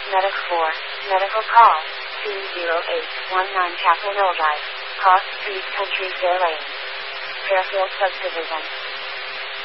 Medic 4. Medical call. 20819 Chapel Mill Drive. Cross Street Country Fair Lane. Fairfield Subdivision.